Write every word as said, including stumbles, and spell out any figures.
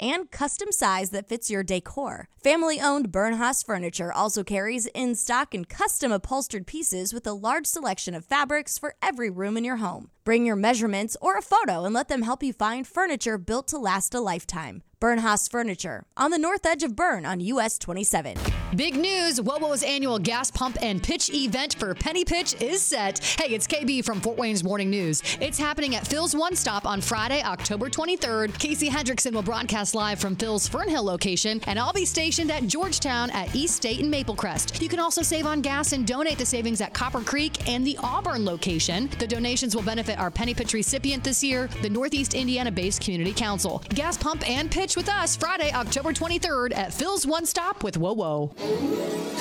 and custom size that fits your decor. Family-owned Bernhaus Furniture also carries in stock and custom upholstered pieces with a large selection of fabrics for every room in your home. Bring your measurements or a photo and let them help you find furniture built to last a lifetime. Bernhaus Furniture, on the north edge of Bern on U S twenty-seven. Big news, WOWO's annual gas pump and pitch event for Penny Pitch is set. Hey, it's K B from Fort Wayne's Morning News. It's happening at Phil's One Stop on Friday, October twenty-third. Casey Hendrickson will broadcast live from Phil's Fernhill location, and I'll be stationed at Georgetown at East State and Maple Crest. You can also save on gas and donate the savings at Copper Creek and the Auburn location. The donations will benefit our Penny Pitch recipient this year, the Northeast Indiana-based Community Council. Gas pump and pitch with us Friday, October twenty-third at Phil's One Stop with WOWO.